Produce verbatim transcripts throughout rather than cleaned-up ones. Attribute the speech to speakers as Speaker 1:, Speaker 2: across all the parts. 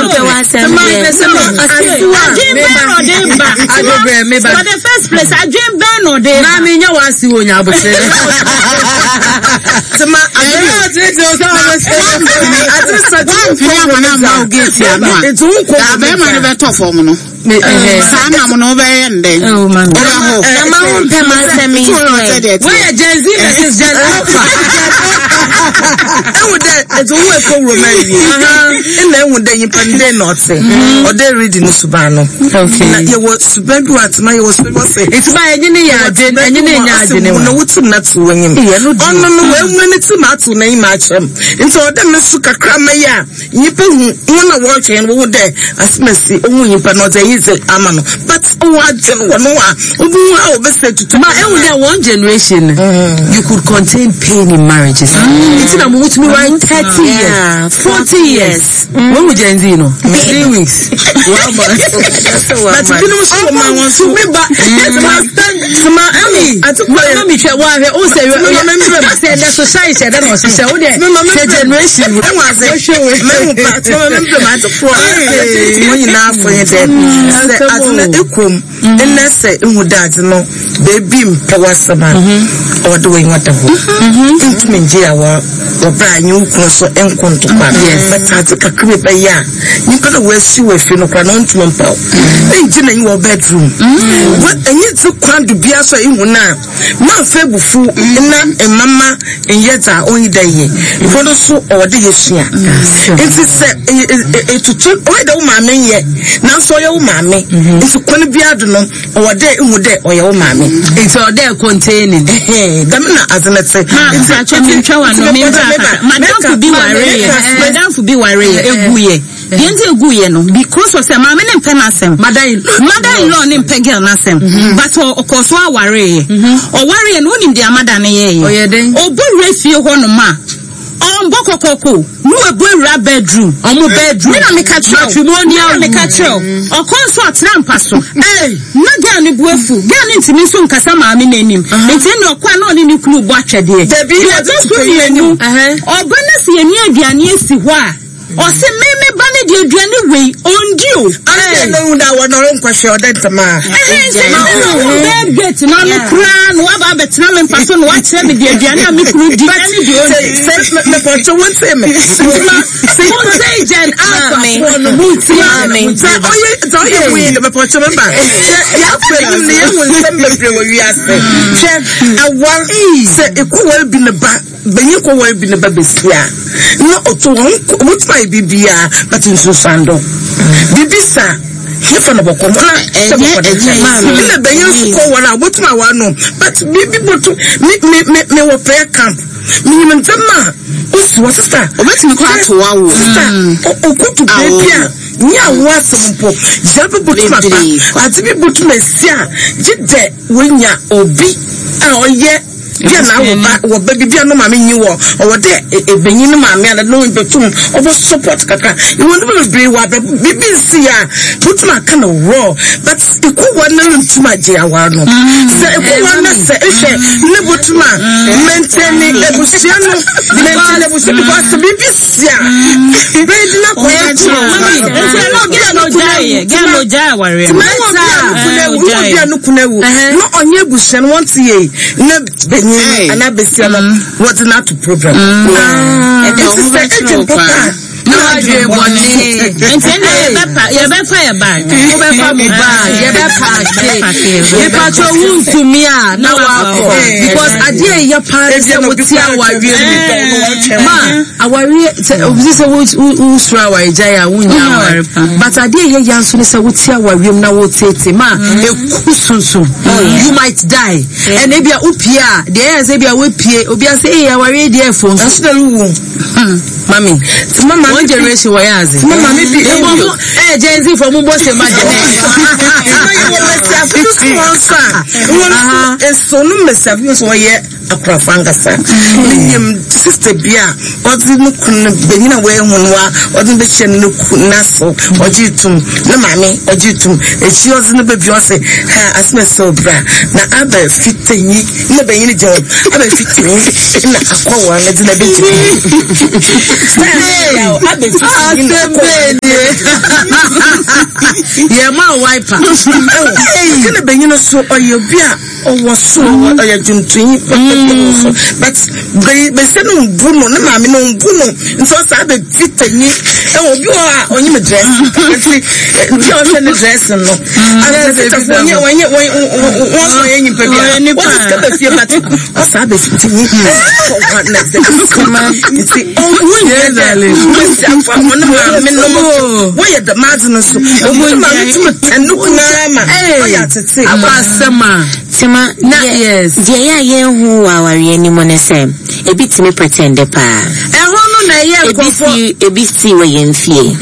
Speaker 1: For the first place, I dream Ben or day.
Speaker 2: I mean, you are seeing your book.
Speaker 3: It's always for Romania. And then when they pendant not say, or they reading Subano. Okay, you was Subaru at my was it's my engineer, and you know what's not to win him. Oh, no, no, when it's not to name match him. And so the Masuka Kramaya, you put one of watching over there as Messi, only you not a easy amano. But what one to
Speaker 2: my elder one generation, you could contain pain in marriages. It's not about me right thirty years, forty years. When would you know? Three weeks. Wow, but you know, someone wants to be back. I took my mommy to why they all say, remember, I said that's society, that was the generation. I was a show with me. Remember, when you now for your dead, as an equum, and let's say, who died, no, baby, Pawasama, or doing what the whole. Intiminjia or brand new cross or encounter. Yes, but I took a crib a year. You could have wear shoe if you know, canon to one pound. They didn't in your bedroom. What I need to quant to be as I am now. Not fair fool, and mamma, and yet I only day. If I don't so or the year. It is to check why the mammy yet. Now so your mammy. It's a quantibiadon or a day or your mammy. It's all there containing. Hey, Damina as an let's say. It's actually Madam to be worried. Madam to be worried. Yente guye no because of some mama nem penasem mother-in-law nem pegel nasem but of course wa worry or worry no nim dia mother na ye obo refie ho no ma on boko koko no ebo bedroom omo bedroom na me catch matrimonial me catch o consort na mpaso eh na ga ne buafu ga ne ntimi so nkasa maame nanim enti no kwa na oni ni kunu bo atwede e ya just so yenu obo na se yenu aduane esi ho a o se meme bane de aduane wei ondio
Speaker 3: I know that one or question that ma
Speaker 1: eh se get na me kra no aba betina me mpaso no wa kire me de aduane a me kunu di ani di
Speaker 3: say me for to want say me
Speaker 1: say say jen alpha no muti
Speaker 3: me say oh yeah so yeah we me for to remember ya fe ni e won say me pre wo wi ase che awan say e ko wel bi ne ba benye ko wel bi ne ba besia no oto won my bibia but in susando bibisa hefa no bokomo na e me benye ko wona botuma wa no but bibi botu me me me wo prayer camp me mentama usu wa sister obetimi ko ato wa wo okutu bibia nya wa sempo jabe botuma pa atibi botuma sia gide wonya obi a oye yeah, now what baby no mammy you or what there a benny mammy and no betum over support kaka. You want to be what baby see ya put my kind of raw, but the cool one to my jail. Say, one say, never to my maintaining a busiano, maintain a busiano, because the baby see ya. Ready up no on your bush and once a year. And I be saying, what's not to program? And this is the agent. No, I do one day. And then you have a fire bag. You have a bag. You have a pack. You have a wound to me. Now, because I did your parents would see our real man. Our real this is who's our Jaya wound. But I did hear Yansun would see our real now. Would say, Ma, you might die. And maybe a upia, there is maybe a whippy, Obia say, our radio phone. That's the room. Mammy, Mama. One generation wa yazi. Mama maybe eh Gen Z for mbo se imagine. Eh so no me sabi so ye akrafanga sa. Nim sister bia odi no kun benyina we hunwa odi be hye no kunaso oji tum na mame oji tum e chi ozi no be bi ose ha asme so bra na aba fitanyi na benyina je aba fitanyi na akwa na di na be ji. I've been
Speaker 2: Yeah, my wiper.
Speaker 3: Hey, can be you so or you be or was so or you juntun. But they they said no Bruno, no mammy no Bruno. And so I be fit and you are on your dress. You are sending dress and no. And I said when you when you when you prepare any part of your but what's I be fitting you for what next come on. You see, oh yeah, darling. One of my men no why the madness so and look na hey abasema
Speaker 1: Tima
Speaker 2: yes
Speaker 1: dia ya ye hu aware ni mo ne sem e bit me pretend pa
Speaker 2: e ho no na ye
Speaker 1: kofo e bit si we ye mfie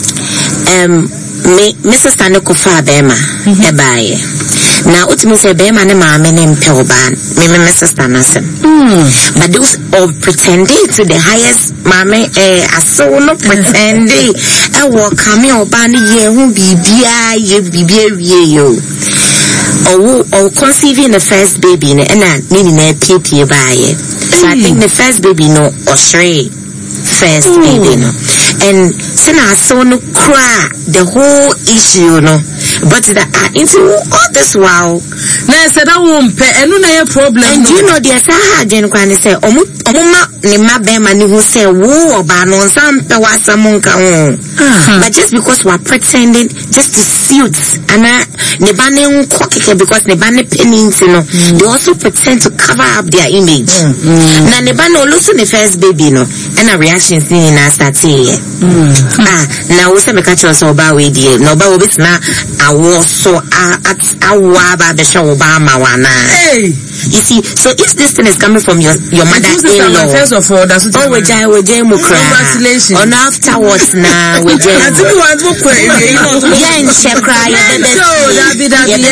Speaker 1: em me Missus Tanekofa bema e baaye na utimi se bema ne maame ne mpe oban me me Missus Tanasem mm but those of pretending to the highest maame eh aso no pretending e wo kame oban ye hu bibia ye bibia wie yo or or conceiving the first baby and meaning a pee by so I think the first baby no or stray first mm. baby no and so now so no cry the whole issue no but that uh, into all this while
Speaker 2: na said that won't pay and no problem
Speaker 1: and no. You know there's a hard gen can say omu omuma ni mabema ni who say wo oba no sampe wa samunka ho but just because we're pretending just to suit and ne bane nko keke because ne bane penins no mm. they also pretend to cover up their image mm. na ne bane also the first baby no and a reaction thing na start here mm. ah na wo se me catch us oba we die na oba obi na awo so at awa ba be show oba ma wana
Speaker 2: hey
Speaker 1: you see so if this thing is coming from your your mother-in-law
Speaker 2: first of all that's
Speaker 1: oh we jai we jai mo cry
Speaker 2: congratulations
Speaker 1: on afterwards na we jai
Speaker 3: I think you want to cry
Speaker 1: yeah in she cry
Speaker 2: David David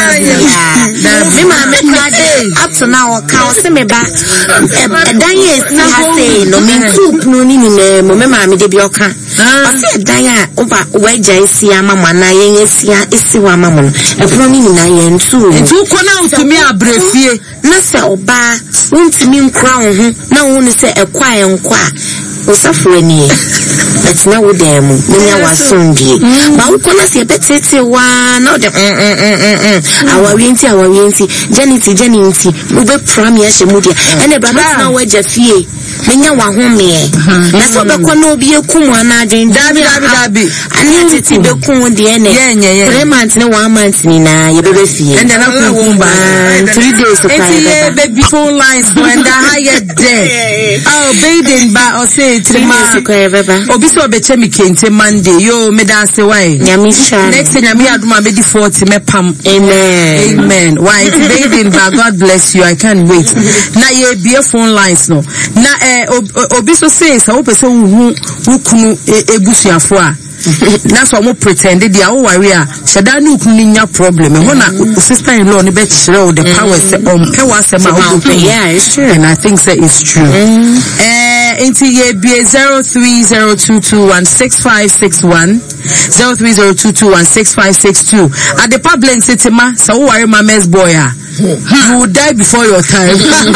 Speaker 1: me ma me cry up to now ka o se me ba e dan ye si ha say no me cook no ni ni mo me ma me de bi oka o se dan ya o ba we jai si ama mana ye si a esi wa ama mo e pro ni ni na ye ntu
Speaker 2: ntu ko na utumi abrefie
Speaker 1: na se oba untimi nkra wo ho na wo ni se ekwa e nkwa osafo ni but na wo dem me ya wasondie ba wo kona se betete wa na de mm mm awawenti awawenti janiti janiti wo be pram ya shemudia ene bra na wo jafie menya wa ho me na so be kona obi ekum ana adwen
Speaker 2: dabi dabi dabi
Speaker 1: ani titi be kun de ene three months ne one month ni na ye be be fie
Speaker 2: ene na kun ba
Speaker 1: three days so
Speaker 2: far baby phone lines when the higher day oh baby ba o say
Speaker 1: three days so far baba
Speaker 2: obi so be chemi kente Monday yo me da say why
Speaker 1: nyami sha
Speaker 2: next thing nyami aduma be di forty me pam
Speaker 1: amen
Speaker 2: amen why it's baby ba God bless you I can't wait na ye be phone lines no na eh obi so say so pese wu wu kunu ebusuafo a na so mo pretend dey a wo worry a sheda ni kunu nya problem e ho na sister in law ni be kire the powers on pe wa se ma wo
Speaker 1: yeah it's true
Speaker 2: and I think say it's true eh into ye be zero three zero two two one six five six one zero three zero two two one six five six two at the public city ma so wo worry mama's boy a you will die before your time.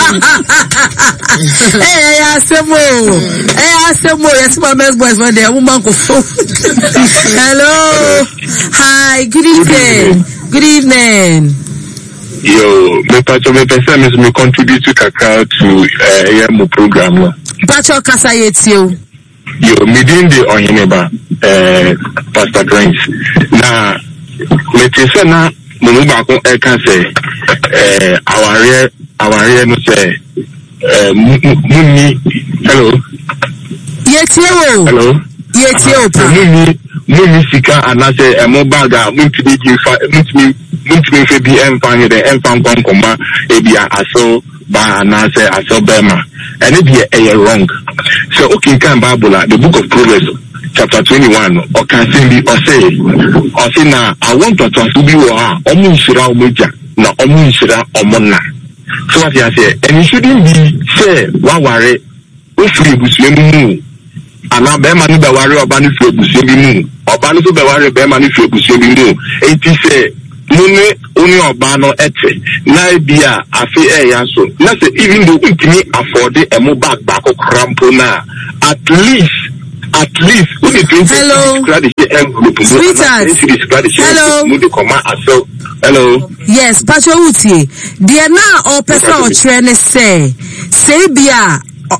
Speaker 2: Hey, I say more. Hey, I say more. Yes, my best boys one day. Woman go phone. Hello. Hi. Good evening. Good evening.
Speaker 4: Yo, me pacho me pesa me me contribute to kakao to eh uh, program no.
Speaker 2: Pacho kasa yetio.
Speaker 4: Yo, me din de onyeba eh Pastor Prince. Na me tese na mo ba ko e ka say eh aware aware no say eh mummy hello
Speaker 2: yetio
Speaker 4: hello
Speaker 2: yetio pa
Speaker 4: mummy mummy sika anase e mo baga mutimi gi fa mutimi mutimi fe bi em fan de em fan kon koma e bia aso ba anase aso bema and it be e wrong so okay kan Bible the book of Proverbs chapter twenty-one or can say or say or say na I want to to be wa omu nsira omoja na omu nsira omona so what you say and it shouldn't be say wa ware o free busuemu mu ana be ma ni be ware oba ni free busuemu mu oba ni so be ware be ma ni free busuemu mu enti say mune oni oba no ete na bia afi e ya so na say even though it me afford e mo bag back crampo na at least at least when the twenty
Speaker 2: hello sweetheart hello
Speaker 4: hello
Speaker 2: yes Pacho Uti dear now or person or train say say bia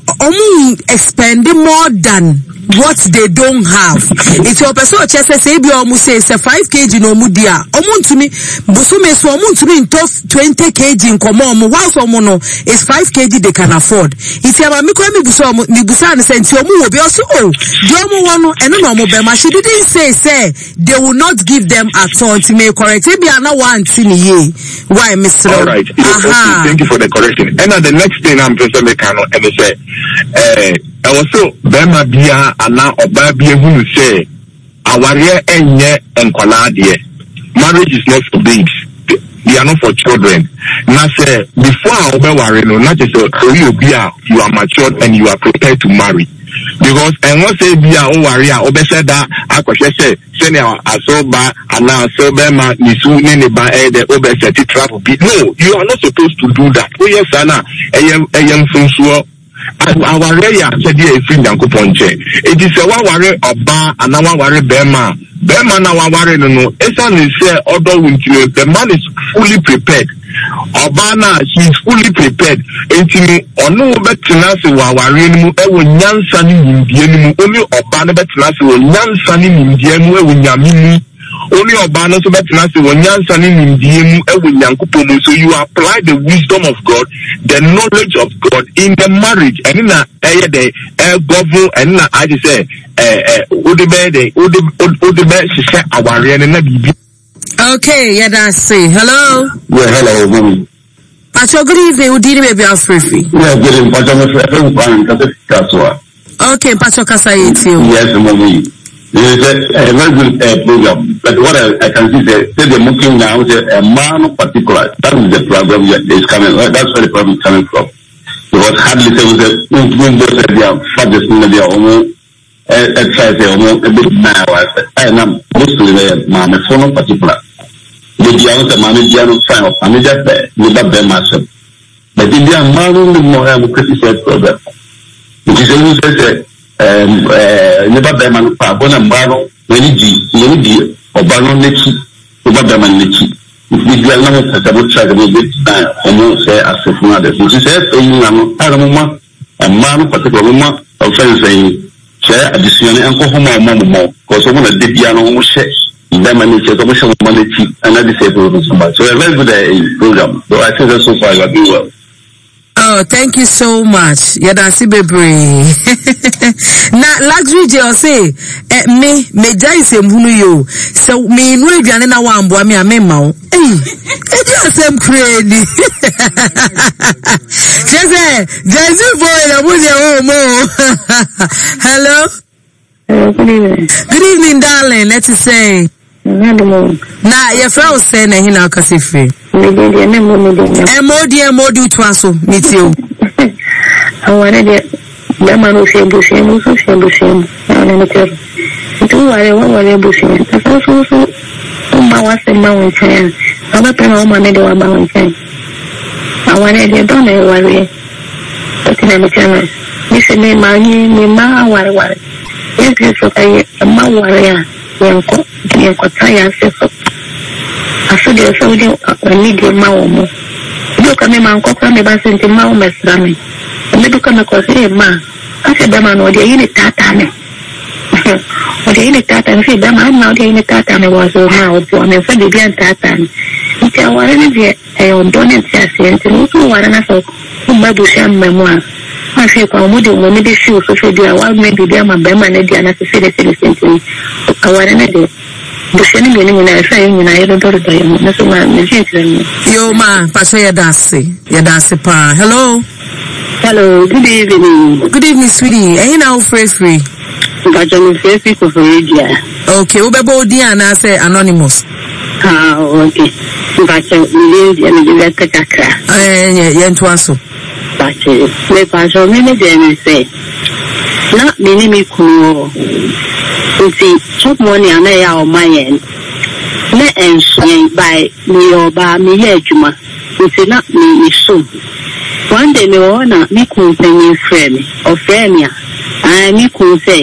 Speaker 2: omu expend more than what they don't have. It's your person or chest say be almost say five kilograms no mudia omu to me busume so omu to me in twenty kilograms in common whilst omu is five kilograms they can afford. It's your me kwa mi buso mi busa and say omu will be also oh the omu one and no omu bema she didn't say say they will not give them at all to make correct. Be ana one thing ye why Mister
Speaker 4: All right. Okay, thank you for the correction. And uh, the next thing I'm present mekano and say eh also bema bia ana oba bia hu say aware enye enkwala de marriage is not for babes, they are not for children. Na say before oba ware no not just you bia you are matured and you are prepared to marry, because and what say bia o ware a oba say that akwhwe say say asoba ana so bema nisu ne ne ba e de oba set trap bi. No, you are not supposed to do that. Oh yes ana eyem eyem funsuo our area said here is in Ponche. It is a waware oba and a waware bema. Bema na waware no. Esan is say other winter. The man is fully prepared. Obana, she is fully prepared. Enti onu betina se waware no e wo nyansa ni ndie no onu obana betina se wo nyansa ni ndie no e wo nyamini. Only Obana so betina se wo nyansa ni ndie mu e wo nyankopon. So you apply the wisdom of God, the knowledge of God in the marriage. And in a eh the eh govern and na I just say eh eh odebe de odebe she say aware na bibi.
Speaker 2: Okay, yeah, that's it. Hello.
Speaker 5: Yeah, hello, mommy.
Speaker 2: Pacho, good evening. Udini baby Afrifi.
Speaker 5: Yeah, good evening. Pacho, I'm fine. Kaswa.
Speaker 2: Okay, Pacho Kasayeti.
Speaker 5: Yes, mommy. It's a, a very good uh, program. But what I, I can see, they say they're looking now is a man in particular. That is the problem that is coming. That's where the problem is coming from. Because hardly say with the windows that they are fathers in their own. I try to say almost a bit now. I am mostly the man in particular. The Diana, the manager, sign of manager, without them myself. But if they are man in the more, I will criticize problem. It is always said, um, uh, never them and Pabon and Barrow, when you do, or Baron Nichi, over them and Nichi. If you are not a double check, we get time, almost say as if not. Which is a Paramama, a man, particular woman, of saying, share addition and go home more, because someone a Diana almost says. Them and it's a commercial money and I disabled somebody. So a very good uh, program. So I think that's so far you do well.
Speaker 2: Oh, thank you so much. Yadasi Bebre. Na luxury jail say eh, me me jai se mhunu yo. So me no aduane na wambo me amema wo. Eh. E dia sem crazy. Jese, Jesse boy na buze wo mo. Hello.
Speaker 6: Hello, good evening.
Speaker 2: Good evening, darling. Let's say. Na your friend say na hina akasifi.
Speaker 6: Media na mo media.
Speaker 2: E modi e modi twaso mitio.
Speaker 6: Aware de da manu se busi mu so se busi. Na na ter. Tu wale wa wale busi. Ta so so umba wa se ma won chen. Aba pe na o ma me de wa ba won chen. Aware de don e wale. Ati na me chen. Ni se me ma ni ni ma wale wale. Yes, so kai ma wale ya. Yanko yanko taya seso afode so de ani de mawo mo do ka me man ko ka me ba sente mawo mesra me me do ka me ko se ma ase be ma no de yini tata me o de yini tata me se be ma na de yini tata me was o ma o to me fa de bi an tata me ite aware ne de e o donen ti asente no so wara na so o ma bu sha me mo a afi kwa mo de mo me de shi o so so dia wa me bi dia ma be ma ne dia na se se de se sente aware ne de busheni ngene ngina fa yin na yero dor da yimo na so ma me jintre
Speaker 2: yo ma paso ya dance ya dance pa. Hello.
Speaker 6: Hello, good evening.
Speaker 2: Good evening, sweetie. Eh na free free.
Speaker 6: Ba jami free free ko radio.
Speaker 2: Okay, we be body na say anonymous.
Speaker 6: Ah, okay. Ba che mi de mi de ta kakra.
Speaker 2: Eh, ye ntwa so.
Speaker 6: Ba che me pa so me me de me say. Na me ni mi ku nti chop money ana ya o mayen na enhyen by me oba me ye adwuma nti na me iso one day me wona me kun penye frame of frame ya ah me kun say o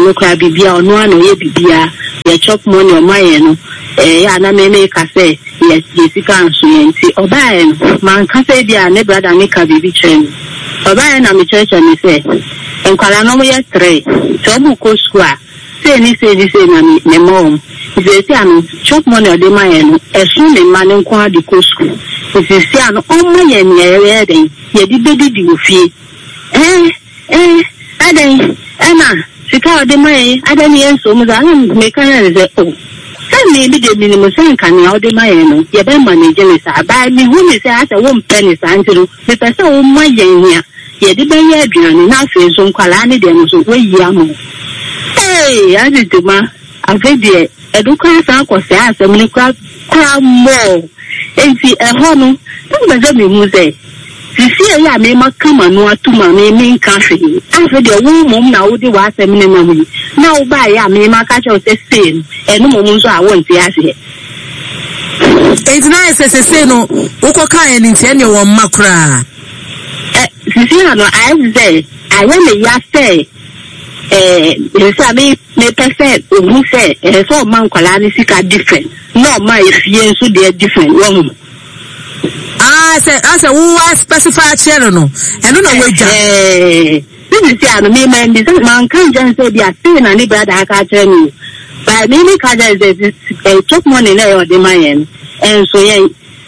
Speaker 6: no kwa bibia ono ano ye bibia ye chop money o maye no eh ya na me me ka say yes Jessica anso yenti obae no man ka say dia ne brother ne ka bibi chen obae na me church me say enkwala no mo ye three so bu ko school say ni say ni say na me mom ze ti anu chop money o de maye no esu ne ma ne nko adi ko school ze si anu o maye ne ye den ye di bedi di ofie eh eh adan ana sika o de maye adan ye nso mu za na me kan ya ze o me bi de minimum sen kan ya o de maye no ye be manage ne sa ba mi hu me say asa wo mpeni sa ntiro me pese wo maye nya ye de be ye aduane na afi so nkwala ne de no so wo yi amo eh adi de ma avedi eduka sa ko se asa me kwa kwa mo enti e ho no na be me mu say sisi ya me makama no atuma me me nkafe afedi wo mom na wo de wa asem ne na mu na wo ba ya me maka cho se sen enu mom nso a wo nti ase enti na se se se no wo ko kan ni nti ene wo makra eh sisi na no I say I want me ya say eh esa me me perfect o say eh so man kwala ni sika different no ma efie nso dey different wo ah say I say who specify channel no and no wager eh this is ya no me man this man kan just say dia say na ni brother aka channel but me me ka just say eh chop money na your demand and so yeah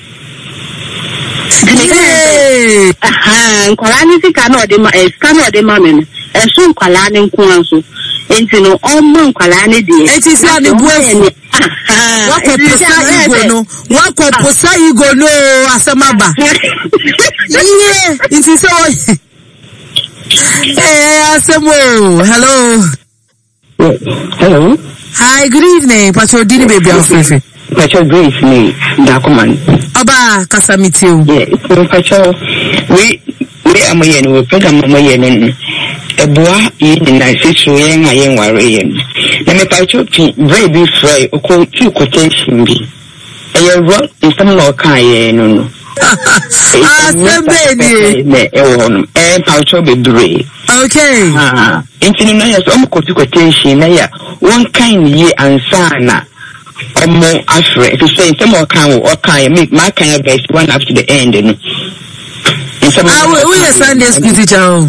Speaker 6: aha nkwala ni sika na ode ma eh sika na ode ma me eh so nkwala ni nko anso enti no ọmọ nkwala ni de enti si ani buefu wa ko posa igo no wa ko posa igo no asemaba yeah enti so eh asemo hello
Speaker 7: hello
Speaker 6: hi good evening Pastor Dini baby Alfrefe
Speaker 7: Pastor Grace me Dakuman
Speaker 6: Oba Kasamitio
Speaker 7: yeah Pastor we we am here no program am here no eboa yi na siso ye nga ye nware ye na me pa choki very be fry oko two quotation bi e ye ro instam no kan ye no no
Speaker 6: ah sembe ni
Speaker 7: me e wo no e pa choki be
Speaker 6: okay
Speaker 7: ah intini na ya so mo two quotation na ya one kind ye ansa na omo afre to say instam no kan wo kan me ma kan verse one up to the end no instam
Speaker 6: ah we we Sunday school teacher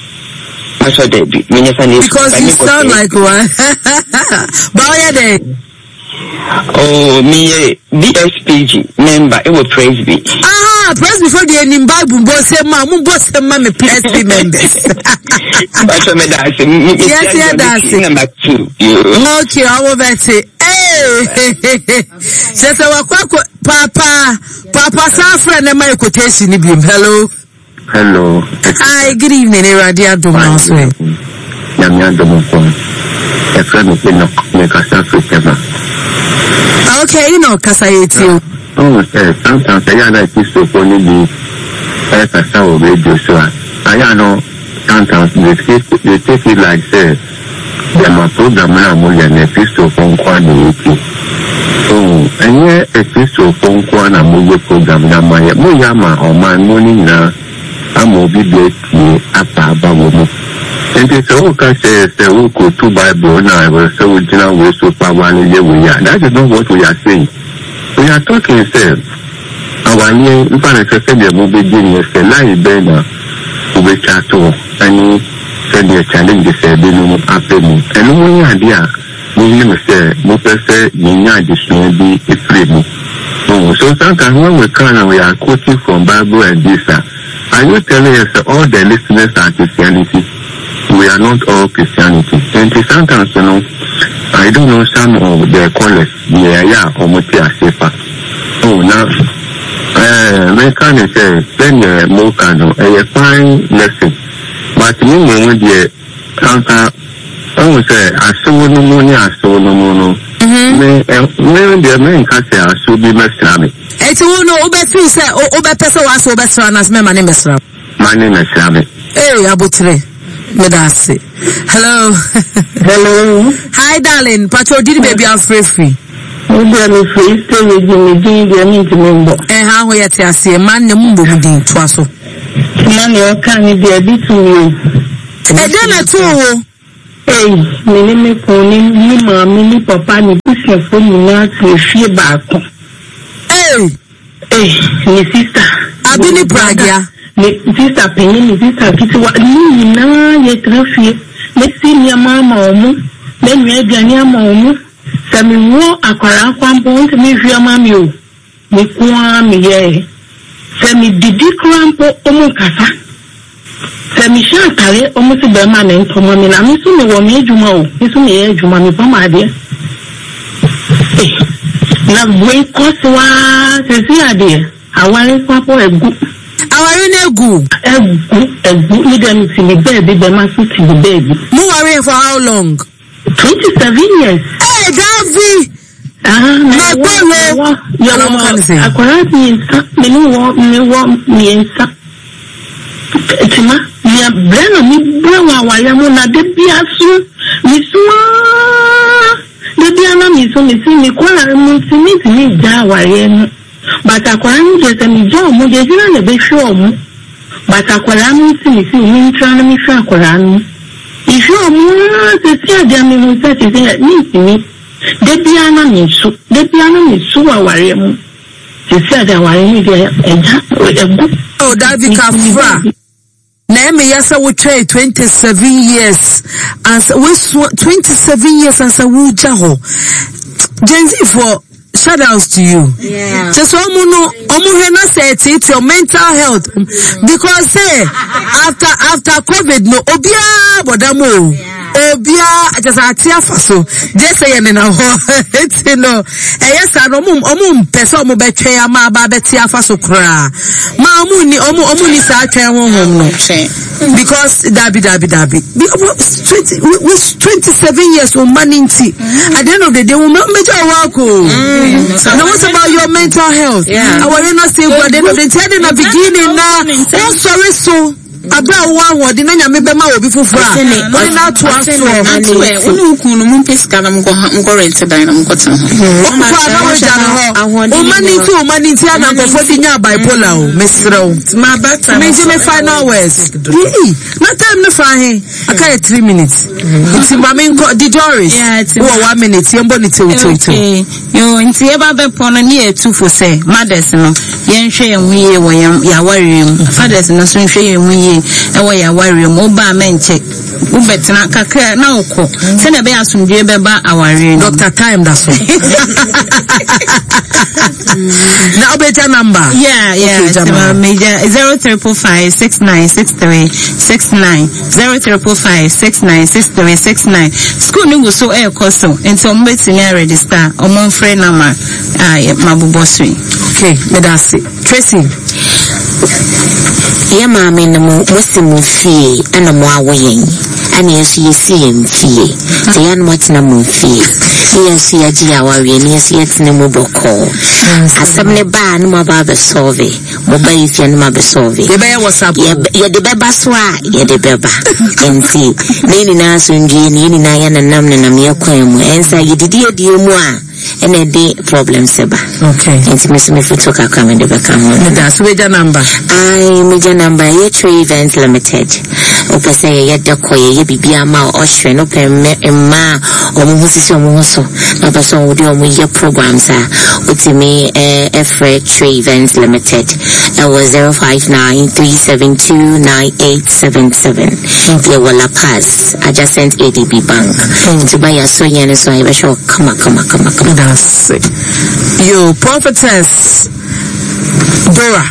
Speaker 6: because you sound like one. But there.
Speaker 7: Oh, me B S P G member. It will praise be.
Speaker 6: Ah, praise before the ending Bible. Boss, ma, mu boss, ma, me P S P members.
Speaker 7: But me dancing.
Speaker 6: Yes, yeah, dancing.
Speaker 7: Number two.
Speaker 6: Okay, I will bet it. Hey, just a papa, papa, Safra, and my quotation. Hello.
Speaker 5: Hello.
Speaker 6: Hi, good evening, Radia Domaswe.
Speaker 5: Yamia Domopon. A friend of the Casa Fritema.
Speaker 6: Okay, you know, Casayeti.
Speaker 5: Oh, sometimes I like this to only be a Casa radio. So I know sometimes they take it like say, my program now, and a pistol from Quanity. Oh, and yeah, a pistol from Quana movie program. Namaya, Muyama, or my morning now. I'm obedient after Babu. And it's all says the Uku to Bible now. I will say we didn't waste so far one year we are. That is not what we are saying. We are talking, sir. Our year, if I say the movie genius, the lie banner, we chat to any send the challenges, say, they know after me. And only idea, we never say, Mopper say, Nina, this may be a free. So sometimes when we come and we are quoting from Bible and this, are you telling us that all the listeners are Christianity? We are not all Christianity. And sometimes, you know, I don't know some of their callers, yeah, yeah, or Mutia Sepa. Oh, now, uh, my kind of say, then the Mokano, a fine lesson. But me, when the Santa, I would say, I saw no money, I saw no money. Maybe the main castle should be Messiah.
Speaker 6: It's one over two, sir, over person was over Sranas, my name is Rab.
Speaker 5: My name is Rabbit.
Speaker 6: Hey, Abutre. Medasi. Hello.
Speaker 8: Hello.
Speaker 6: Hi, darling. Patrol, did baby I'm free free.
Speaker 8: Oh, I'm free. Stay with me. Do you need to remember?
Speaker 6: Eh, how we at ya see a man the mumbo mudin twaso.
Speaker 8: Man, you can't be a bit to you.
Speaker 6: Eh, then at all.
Speaker 8: Hey, me me poni ni mama ni papa ni push for me na to fie back.
Speaker 3: Hey,
Speaker 8: hey, ni sister.
Speaker 3: Abini Pragia.
Speaker 8: Ni sister penny ni sister kitwa ni na ye trafie. Me si ni mama omu. Me ni gani ama omu. Sa mi wo akwara kwampo nti mi hwia mami o. Mi kwa mi ye. Sa mi didi krampo omu kasa. Sa mi sha kare omu si be ma ne ntomo mi na mi so mi wo mi ejuma o. Mi so mi ejuma mi pa ma de. Na bwe koswa se si ade. Awale kwapo egu.
Speaker 3: Aware na egu.
Speaker 8: Egu egu ni dem si mi baby be ma so ti baby.
Speaker 3: Mu worry for how long?
Speaker 8: twenty-seven years.
Speaker 3: Hey, Davi.
Speaker 8: Ah,
Speaker 3: na
Speaker 8: bolo. Ya wa akwara mi nsa, me ni wo me wo mi nsa. Etima, ya breno mi brawa wa ya mo na de bia su. Mi suwa. De bia na mi so mi si mi kwara mo si mi ti mi ja wa ye no. But akwara mi je se mi ja mo je jina le be sure mo. But akwara mi si mi si mi ntra na mi sure akwara mi. If you are more to see them in the thing that means me, the piano means so, the piano means so. I worry him. She said, I worry me there and a book.
Speaker 3: Oh, David Kafra. Name yes, I would trade twenty-seven years as we twenty-seven years as a wood jaho. Jensi for shout outs to you.
Speaker 1: Yeah.
Speaker 3: Just one no, omuhena said it's your mental health because say after after COVID no obia bodamo obia just atia faso just say na ho it's no eh yes no omu omu pese omu betwe ama ba betia faso kra ma omu ni omu omu ni sa atwen ho hom no because dabi dabi dabi twenty twenty-seven years o maninti at the end of the day we major work o. Now what about your mental health?
Speaker 1: Yeah.
Speaker 3: I want to say what then the ten in the beginning now. Oh sorry so about one word in anya me be ma obi fufura. Why not to ask for?
Speaker 7: Anyway, onu kunu mu pesika na mko mko rent dan na mko tan.
Speaker 3: O ma na we jana ho. O mani ti o mani ti ana ko fodi nya bipolar o. Mesrew.
Speaker 2: My better.
Speaker 3: Me me final words. Na time no fa he. Aka three minutes. It's ma me nko the Doris.
Speaker 7: Yeah, it's
Speaker 3: one minute. Yembo ni te te te.
Speaker 7: Yo nti e ba be pono ni e two for say mothers no. Yen hwe yen huye wo ya warem. Fathers no so hwe yen huye e wo ya warem. O ba menche. U betina kakra na okọ. Se na be asundwe be ba aware no.
Speaker 3: Doctor Time da so. Na obeja number.
Speaker 7: Yeah, yeah. It's my major zero triple five six nine six three six nine zero triple five six nine six three six nine. School ni go so e koso. Ento mo betini register. Omo free number ah mabubosui.
Speaker 3: Okay, me da say. Tracy.
Speaker 1: Ya mama na mo musimu fie ana mo awoyen. Ani yesu yesi mfie. Te yan mo tina mo fie. Yesu ya ji awawe ni yesu yetina mo boko. Asam ne ba no ma ba be solve. Mo ba yisi no ma be solve.
Speaker 3: Ye be WhatsApp.
Speaker 1: Ye de beba so a ye de beba. Enti ni ni na so ndie ni ni na ya na nam na nam ye kwan mu. Ensa ye didi edi mu a ene de problem seba.
Speaker 3: Okay.
Speaker 1: Enti me so me futo ka ka me de beka ho.
Speaker 3: Me da so weja number.
Speaker 1: Ai meja number ye Tree Events Limited. Opese ye de koye ye bibia ma o hwe no pe ma o mu husisi o mu so. Na person wo de o mu ye programs a utimi eh Efre Tree Events Limited. It was zero five nine three seven two nine eight seven seven. Ye wala pass adjacent A D B Bank. To buy a so yen so I be sure come come come come.
Speaker 3: That's it. You prophetess Dora.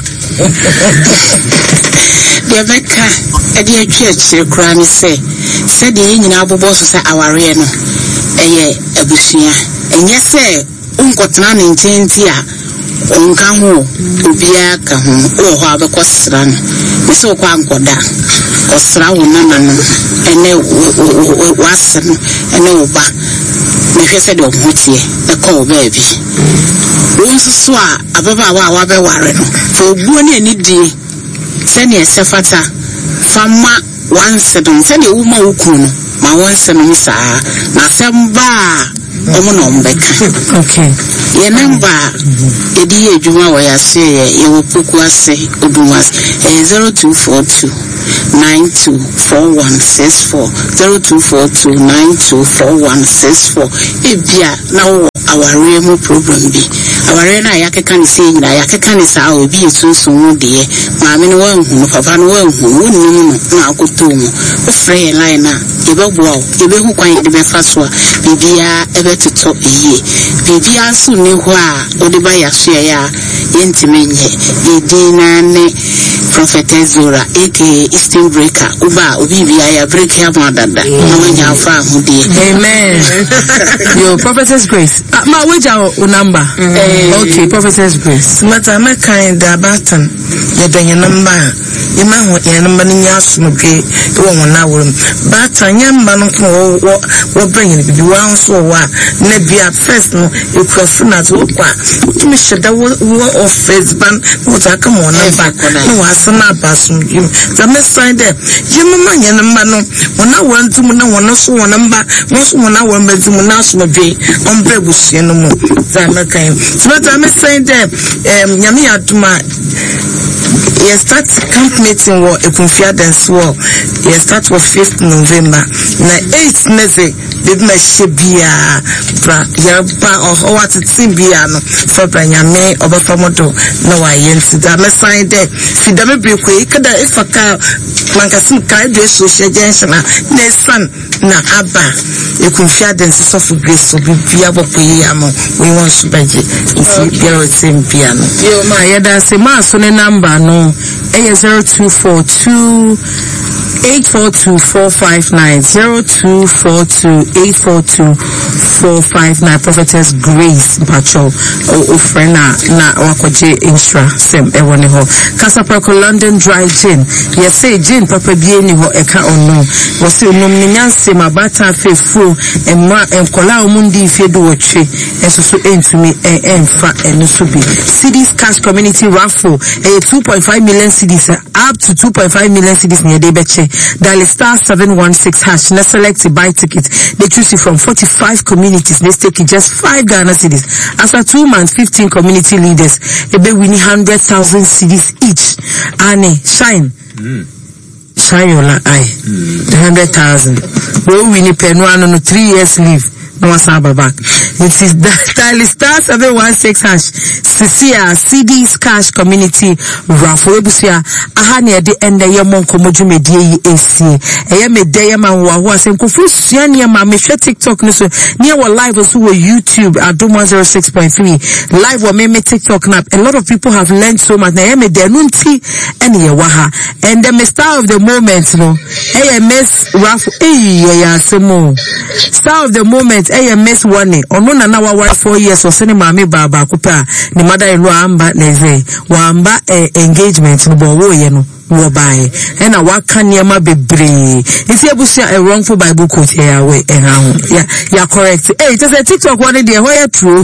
Speaker 7: The Becca, a dear church, cranny say, said the Indian aboboss was our reno, a year, a bushia, and yes, sir, uncotan in Tintia, uncamu, ubiaka, or have a cost run. We saw Quancoda, or Sraw Naman, and no wasn't, and no back. Me said of Mutie, a call baby. Once swa, ababa wa be warren. For Bunny and Nidi, send a sefata, Fama one seven, send a woman ukun, my one seven sa, na samba, omonom beka.
Speaker 3: Okay.
Speaker 7: Ye number, a dear Juma, where I say, you will put was say, Odumas, a zero two four two,
Speaker 9: nine two four one six four zero two four two nine two four one six four. Ebia na wo aware mu problem bi. Aware na yakeka ni sei nyina yakeka ni saa obi esunsun mu de. Maame no wanhu papa no wanhu wonnim no na akoto mu. O frɛ line na ebeboa o ebehu kwan de befa so a bibia ebeteto iye. Bibia so ne ho a ode ba ya so ya yentime nye. Edina ne Prophetess Zora aka Eastern Breaker uba obi bia ya break ya madada na wanya afa ahudi.
Speaker 2: Amen. Yo Prophetess Grace uh, ma weja o number uh, okay Prophetess Grace
Speaker 3: mata ma kind abatan ya danye number ima ho ya number ni asumke wo wona worum bata nyamba no ko wo wo bring bi wa so wa na bia first no e cross na to kwa tumi sheda wo of face ban wo ta come on number no wasana basum yim za me sign there yimma nya number no wona wantu mu na wona so wona number wo so wona wo mbazi mu na asumbe on brebusie no mu za me kan so ta me sign there em nyame aduma ye start camp meeting wo ekunfia dance wo ye start wo fifth November na eighth neze bib ma shebia pra yaba o what team bia no for branyame obafa modo na wa yenti da me sign there fi da me break we kada ifaka mankasim kai do social junction na san na aba ekunfia dance so for grace so bibia bopo yi am we want to beje if you get team bia no
Speaker 2: yo ma yeda se ma so ne number no A zero two four two eight four two four five nine zero two four two eight four two four five nine. Prophetess Grace Pacho o friend na na wakoje instra sem e woni ho Casa Parco London Dry Gin. Yes say gin papa bie ni ho e ka ono wo se onum ni nyanse mabata fefu e ma enkola omundi fie do wotwe enso so entumi en enfa eno so bi. Cities Cash Community Raffle e two point five million cedis up to two point five million cedis near de beche. Dial star seven one six hash na select a buy ticket. They choose it from forty-five communities. They stake just five Ghana cedis. After two months, fifteen community leaders they be winning one hundred thousand cedis each. Ane shine. Mm. Shine your eye. Mm. one hundred thousand. We win per no three years leave. No one's back. It is dial star seven one six hash. Cecilia C D's Cash Community Raffle. Ebusia ahani ade ende ye monko mojume die A C. Eye me de ma wa wa se nkofu sua ne ma me hwe TikTok no so ne wa live so wo YouTube Adom one oh six point three live wa me me TikTok na a lot of people have learned so much na eye me de no nti ene ye wa ha and the star of the moment no eye Miss Raffle eh ya asemo star of the moment eye Miss One ono na na wa four years o se ne ma me baba kupa ni mother in law amba neze wamba eh, engagement no bo wo ye no wo bae and na waka niema bebre if you busia a wrongful bible quote here we eh ya ya correct eh just a TikTok one dey where true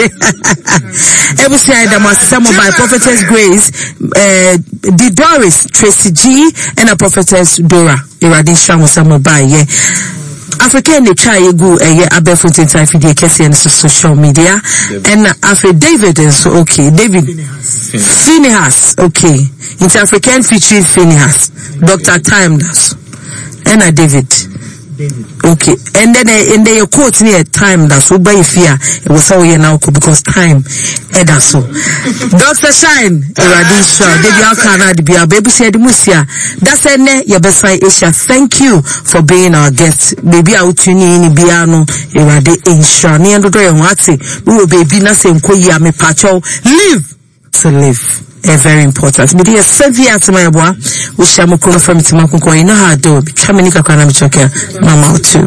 Speaker 2: ebusia da masamo by Prophetess Grace eh the Doris Tracy G and a Prophetess Dora Iradisha Musamo by yeah African they try go eh abefo tintai fi dey kese and social media and after David is okay David Phineas okay into African featuring Phineas Doctor Time does and a David okay and then uh, in the quote near time that's so by fear it was all you now because time and that's so Doctor Shine Radisha did you can be a baby said musia that's a ne your best side Asia. Thank you for being our guest baby out to ni ni biano irade insha ni ando do wati we will baby na se nkoyi ame pacho live to live a very important me dey sevi atma eboa we shamu kono from timakonko ina ha do twa me ni kakana me choke mama o too